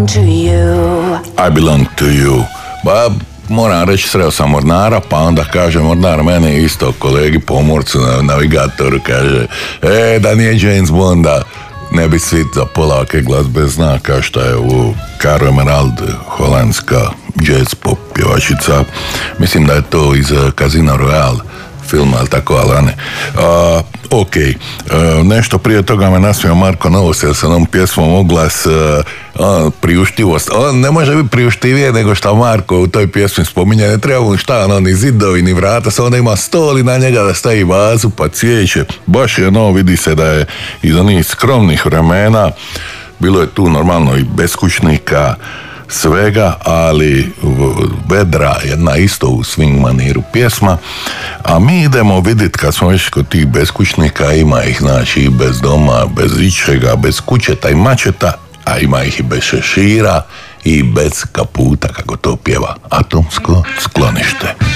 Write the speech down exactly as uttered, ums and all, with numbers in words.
belong to you. I belong to you. Ba, moram reći, sreo sam mornara, pa onda kaže mornar meni isto kolegi pomorcu, navigatoru, kaže e, da nije James Bonda ne bi svi za pola ovake glazbe zna, kao što je u Caro Emerald, holandska jazz pop pjevačica. Mislim da je to iz Casino Royale filma, ali tako, ali ne. Uh, ok, uh, nešto prije toga me nasmio Marko Novos, jer sam ovom pjesmom oglas uh, priuštivost. On ne može biti priuštivije nego što Marko u toj pjesmi spominje. Ne treba mu šta, ono, ni zidovi, ni vrata, samo da ima stol i na njega da stavi vazu, pa cvijeće. Baš je, no, vidi se da je iz onih skromnih vremena bilo je tu normalno i beskućnika, svega, ali vedra, jedna isto u swing maniru pjesma. A mi idemo vidjeti, kad smo već kod tih beskućnika, ima ih, znači, i bez doma, bez ičega, bez kućeta i mačeta, a ima ih i bez šešira i bez kaputa, kako to pjeva Atomsko sklonište.